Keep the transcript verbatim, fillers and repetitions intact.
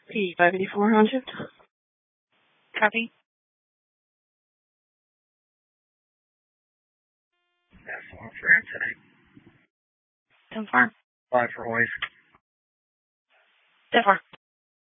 P five eighty-four on shift. Copy. That's all for today. ten four. Five for Hoist. ten four.